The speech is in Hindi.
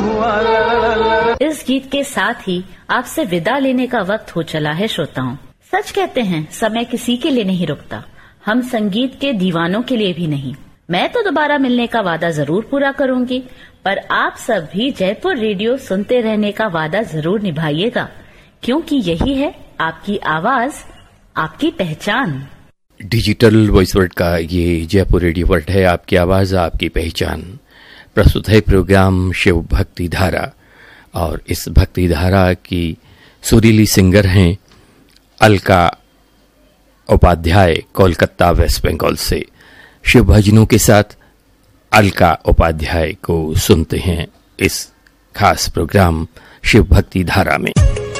इस गीत के साथ ही आपसे विदा लेने का वक्त हो चला है श्रोताओं। सच कहते हैं, समय किसी के लिए नहीं रुकता, हम संगीत के दीवानों के लिए भी नहीं। मैं तो दोबारा मिलने का वादा जरूर पूरा करूंगी, पर आप सब भी जयपुर रेडियो सुनते रहने का वादा जरूर निभाइएगा, क्योंकि यही है आपकी आवाज, आपकी पहचान। डिजिटल वॉइस वर्ल्ड का ये जयपुर रेडियो वर्ल्ड है, आपकी आवाज आपकी पहचान। प्रस्तुत है प्रोग्राम शिव भक्ति धारा, और इस भक्ति धारा की सुरीली सिंगर हैं अलका उपाध्याय, कोलकाता वेस्ट बंगाल से। शिव भजनों के साथ अलका उपाध्याय को सुनते हैं इस खास प्रोग्राम शिव भक्ति धारा में।